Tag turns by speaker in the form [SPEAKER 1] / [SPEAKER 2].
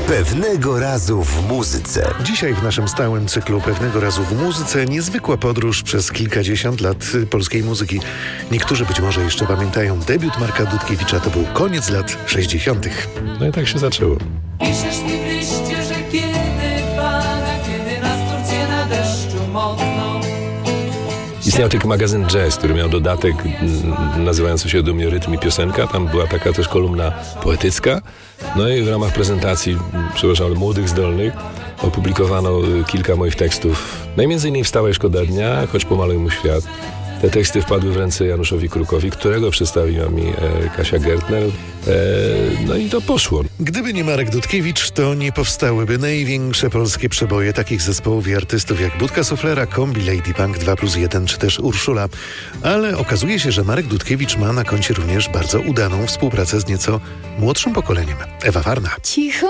[SPEAKER 1] Pewnego razu w muzyce.
[SPEAKER 2] Dzisiaj w naszym stałym cyklu Pewnego razu w muzyce niezwykła podróż przez kilkadziesiąt lat polskiej muzyki. Niektórzy być może jeszcze pamiętają, debiut Marka Dudkiewicza to był koniec lat 60.
[SPEAKER 3] No i tak się zaczęło.
[SPEAKER 4] Piszesz mi w liście, że kiedy pada, kiedy nas Turcje na deszczu mokną.
[SPEAKER 3] Istniał taki magazyn Jazz, który miał dodatek nazywający się dumnie Rytm i Piosenka. Tam była taka też kolumna poetycka. No i w ramach prezentacji, przepraszam, młodych zdolnych opublikowano kilka moich tekstów. No i między innymi Wstawaj, szkoda dnia, Choć pomaluj mu świat. Te teksty wpadły w ręce Januszowi Krukowi, którego przedstawiła mi Kasia Gertner. No i to poszło.
[SPEAKER 2] Gdyby nie Marek Dudkiewicz, to nie powstałyby największe polskie przeboje takich zespołów i artystów jak Budka Suflera, Kombi, Lady Punk 2+1 czy też Urszula. Ale okazuje się, że Marek Dudkiewicz ma na koncie również bardzo udaną współpracę z nieco młodszym pokoleniem. Ewa Warna.
[SPEAKER 5] Cicho.